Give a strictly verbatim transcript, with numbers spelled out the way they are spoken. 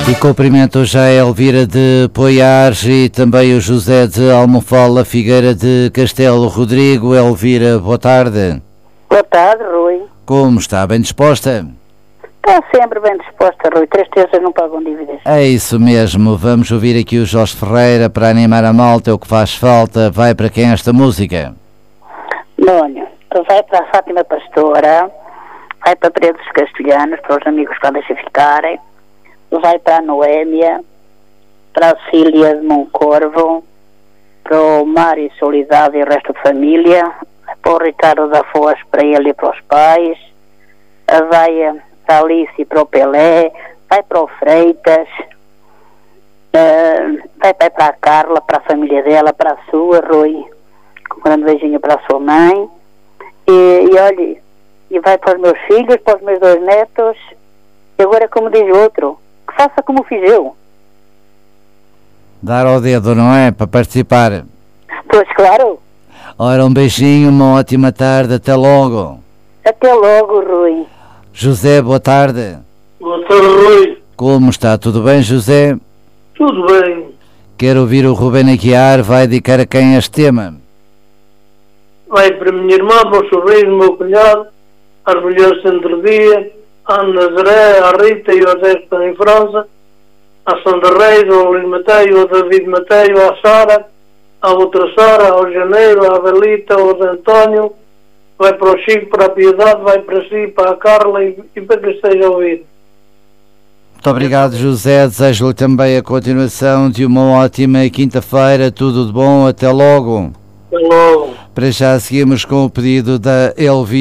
E cumprimento já a Elvira de Poiares e também o José de Almofola Figueira de Castelo. Rodrigo, Elvira, boa tarde. Boa tarde, Rui. Como está? Bem disposta? Está sempre bem disposta, Rui. Tristezas não pagam dívidas. É isso mesmo. Vamos ouvir aqui o Jorge Ferreira para animar a malta. O que faz falta. Vai para quem esta música? Olha, vai para a Fátima Pastora, vai para Pedro dos Castelhanos, para os amigos que podem ficarem, vai para a Noémia, para a Cília de Moncorvo, para o Mário Solidade e o resto da família, para o Ricardo da Foz, para ele e para os pais, vai para a Alice para o Pelé, vai para o Freitas, uh, vai para a Carla, para a família dela, para a sua, Rui, com um grande beijinho para a sua mãe, e, e olhe, e vai para os meus filhos, para os meus dois netos, e agora como diz o outro, que faça como fiz eu. Dar ao dedo, não é? Para participar. Pois claro. Ora, um beijinho, uma ótima tarde, até logo. Até logo, Rui. José, boa tarde. Boa tarde, Rui. Como está? Tudo bem, José? Tudo bem. Quero ouvir o Rubén Aguiar. Vai dedicar a quem este tema? Vai para a minha irmã, para o sobrinho, meu cunhado, às mulheres entre dia, à Nazaré, à Rita e ao Zé que estão em França, à Sandra Reis, ao Luís Mateio, ao David Mateio, à Sara, à outra Sara, ao Janeiro, à Belita, ao Zé António, vai para o Chico, para a Piedade, vai para si, para a Carla e, e para que esteja a ouvir. Muito obrigado, José. Desejo-lhe também a continuação de uma ótima quinta-feira. Tudo de bom. Até logo. Até logo. Para já seguimos com o pedido da Elvira.